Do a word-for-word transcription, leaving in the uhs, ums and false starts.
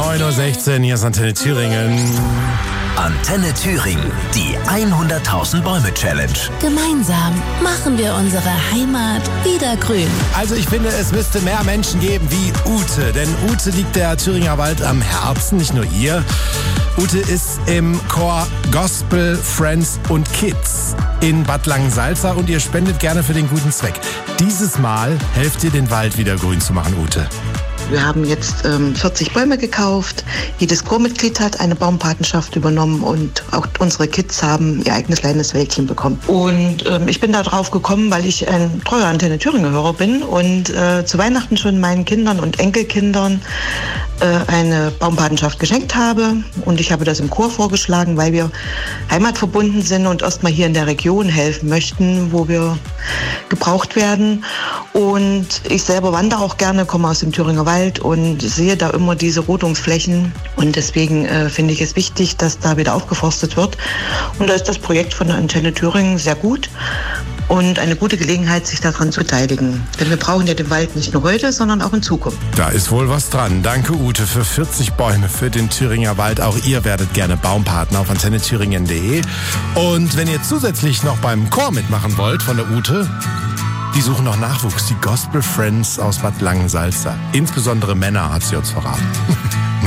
neun Uhr sechzehn, hier ist Antenne Thüringen. Antenne Thüringen, die hunderttausend Bäume Challenge. Gemeinsam machen wir unsere Heimat wieder grün. Also ich finde, es müsste mehr Menschen geben wie Ute. Denn Ute liegt der Thüringer Wald am Herzen, nicht nur ihr. Ute ist im Chor Gospel Friends und Kids in Bad Langensalza und ihr spendet gerne für den guten Zweck. Dieses Mal helft ihr, den Wald wieder grün zu machen, Ute. Wir haben jetzt ähm, vierzig Bäume gekauft. Jedes Chormitglied hat eine Baumpatenschaft übernommen und auch unsere Kids haben ihr eigenes kleines Wäldchen bekommen. Und ähm, ich bin da drauf gekommen, weil ich ein treuer Antenne Thüringen-Hörer bin und äh, zu Weihnachten schon meinen Kindern und Enkelkindern äh, eine Baumpatenschaft geschenkt habe. Und ich habe das im Chor vorgeschlagen, weil wir heimatverbunden sind und erstmal hier in der Region helfen möchten, wo wir gebraucht werden. Und ich selber wandere auch gerne, komme aus dem Thüringer Wald und sehe da immer diese Rodungsflächen. Und deswegen äh, finde ich es wichtig, dass da wieder aufgeforstet wird. Und da ist das Projekt von der Antenne Thüringen sehr gut und eine gute Gelegenheit, sich daran zu beteiligen. Denn wir brauchen ja den Wald nicht nur heute, sondern auch in Zukunft. Da ist wohl was dran. Danke, Ute, für vierzig Bäume für den Thüringer Wald. Auch ihr werdet gerne Baumpaten auf antenne thüringen punkt de. Und wenn ihr zusätzlich noch beim Chor mitmachen wollt von der Ute, die suchen noch Nachwuchs, die Gospel Friends aus Bad Langensalza. Insbesondere Männer, hat sie uns verraten.